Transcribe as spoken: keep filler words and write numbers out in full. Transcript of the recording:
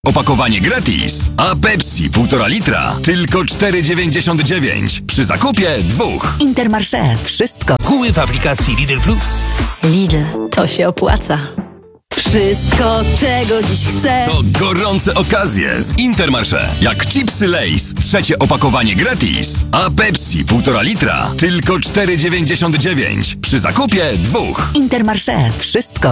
Opakowanie gratis, a Pepsi półtora litra tylko cztery dziewięćdziesiąt dziewięć przy zakupie dwóch. Intermarché. Wszystko. Kuły w aplikacji Lidl Plus. Lidl. To się opłaca. Wszystko, czego dziś chcę. To gorące okazje z Intermarché. Jak chipsy Lay's, trzecie opakowanie gratis, a Pepsi półtora litra tylko cztery dziewięćdziesiąt dziewięć przy zakupie dwóch. Intermarché. Wszystko.